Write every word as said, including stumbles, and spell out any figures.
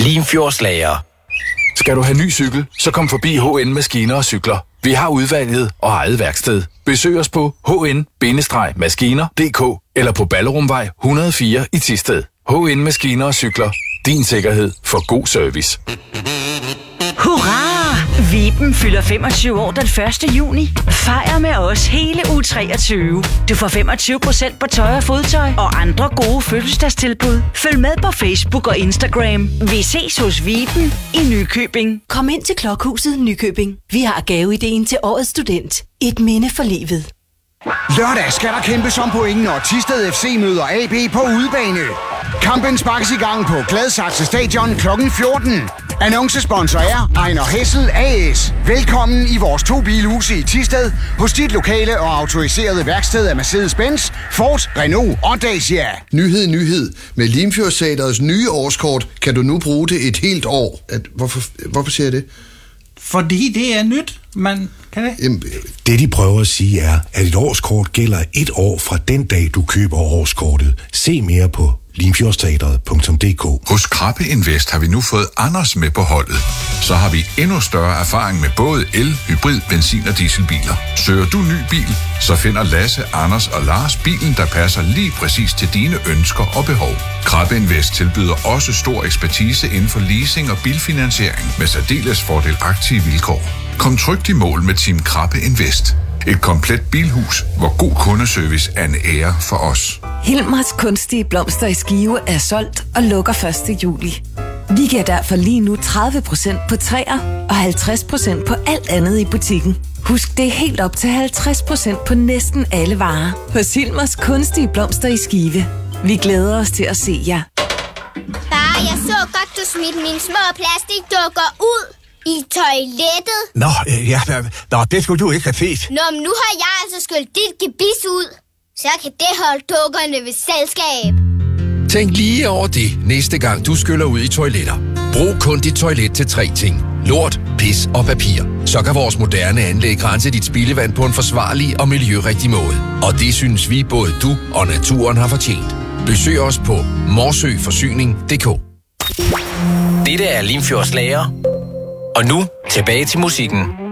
Limfjordslager. Skal du have ny cykel, så kom forbi H N Maskiner og Cykler. Vi har udvalget og eget værksted. Besøg os på h n maskiner punktum d k eller på Ballerumvej et hundrede og fire i Thisted. H N Maskiner og Cykler. Din sikkerhed for god service. Hurra! Viben fylder femogtyve år den første juni. Fejr med os hele uge treogtyve. Du får femogtyve procent på tøj og fodtøj og andre gode fødselsdagstilbud. Følg med på Facebook og Instagram. Vi ses hos Viben i Nykøbing. Kom ind til Klokhuset Nykøbing. Vi har gaveideen til årets student. Et minde for livet. Lørdag skal der kæmpes om point, når Thisted F C møder A B på udebane. Kampen sparkes i gang på Gladsaxe Stadion klokken fjorten. Annoncesponsor er Ejner Hessel A S. Velkommen i vores to bilhuse i Thisted, hos dit lokale og autoriserede værksted af Mercedes-Benz, Ford, Renault og Dacia. Nyhed, nyhed. Med Limfjordteatrets nye årskort kan du nu bruge det et helt år. At, hvorfor, hvorfor siger jeg det? Fordi det er nyt, man kan det. Jamen, det de prøver at sige er, at et årskort gælder et år fra den dag, du køber årskortet. Se mere på limfjordsteatret punktum d k. Hos Krabbe Invest har vi nu fået Anders med på holdet. Så har vi endnu større erfaring med både el, hybrid, benzin og dieselbiler. Søger du ny bil, så finder Lasse, Anders og Lars bilen, der passer lige præcis til dine ønsker og behov. Krabbe Invest tilbyder også stor ekspertise inden for leasing og bilfinansiering med særdeles fordelagtige vilkår. Kom trygt i mål med Team Krabbe Invest. Et komplet bilhus, hvor god kundeservice er en ære for os. Hilmers kunstige blomster i Skive er solgt og lukker første juli. Vi giver derfor lige nu tredive procent på træer og halvtreds procent på alt andet i butikken. Husk, det er helt op til halvtreds procent på næsten alle varer hos Hilmers kunstige blomster i Skive. Vi glæder os til at se jer. Far, jeg så godt, du smidte mine små plastikdukker ud. I toilettet? Nå, øh, ja, nå, det skulle du ikke have set. Nå, men nu har jeg altså skyldt dit gebis ud. Så kan det holde dukkerne ved selskab. Tænk lige over det, næste gang du skyller ud i toiletter. Brug kun dit toilet til tre ting. Lort, pis og papir. Så kan vores moderne anlæg rense dit spildevand på en forsvarlig og miljørigtig måde. Og det synes vi både du og naturen har fortjent. Besøg os på morsøforsyning punktum d k. Dette er Limfjordslager. Og nu tilbage til musikken.